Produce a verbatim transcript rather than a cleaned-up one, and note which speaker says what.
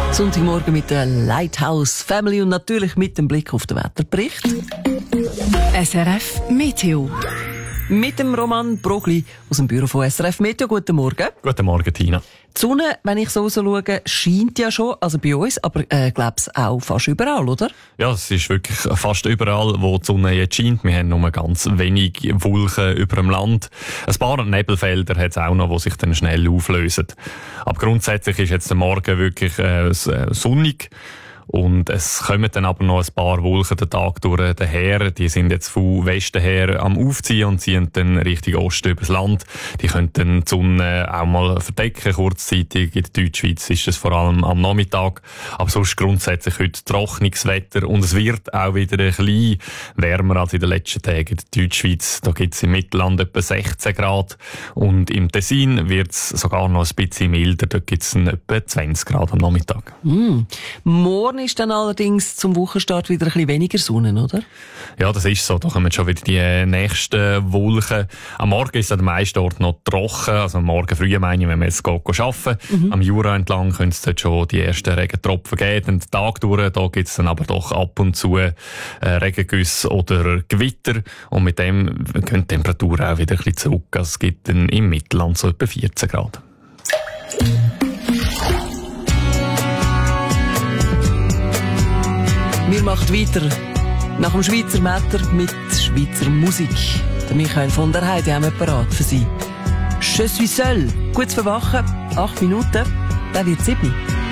Speaker 1: Sonntagmorgen mit der Lighthouse Family und natürlich mit dem Blick auf den Wetterbericht.
Speaker 2: S R F Meteo.
Speaker 1: Mit dem Roman Brogli aus dem Büro von S R F Meteo. Guten Morgen.
Speaker 3: Guten Morgen, Tina.
Speaker 1: Die Sonne, wenn ich so raus schaue, scheint ja schon, also bei uns, aber äh, glaub's auch fast überall, oder?
Speaker 3: Ja, es ist wirklich fast überall, wo die Sonne jetzt scheint. Wir haben nur ganz wenig Wolken über dem Land. Ein paar Nebelfelder hat es auch noch, die sich dann schnell auflösen. Aber grundsätzlich ist jetzt der Morgen wirklich äh, sonnig. Und es kommen dann aber noch ein paar Wolken den Tag durch daher. Die sind jetzt von Westen her am Aufziehen und ziehen dann Richtung Osten übers Land. Die können dann die Sonne auch mal verdecken, kurzzeitig. In der Deutschschweiz ist es vor allem am Nachmittag. Aber sonst grundsätzlich heute trockenes Wetter. Und es wird auch wieder ein bisschen wärmer als in den letzten Tagen. In der Deutschschweiz, da gibt es im Mittelland etwa sechzehn Grad. Und im Tessin wird es sogar noch ein bisschen milder. Dort gibt es etwa zwanzig Grad am Nachmittag.
Speaker 1: Mm. Morgen ist dann allerdings zum Wochenstart wieder ein bisschen weniger Sonne, oder?
Speaker 3: Ja, das ist so. Da kommen schon wieder die nächsten Wolken. Am Morgen ist es an den meisten Orten noch trocken. Also am Morgen früh, meine ich, wenn wir jetzt arbeiten. Mhm. Am Jura entlang können es dort schon die ersten Regentropfen geben. Den Tag durch, da gibt es dann aber doch ab und zu äh, Regengüsse oder Gewitter. Und mit dem gehen die Temperaturen auch wieder ein bisschen zurück. Also es gibt dann im Mittelland so etwa vierzehn Grad.
Speaker 1: Wir machen weiter nach dem Schweizer Wetter mit Schweizer Musik. Der Michael von der Heide haben wir parat für Sie. Je suis seul. Gutes Verwachen. Acht Minuten. Dann wird sieben.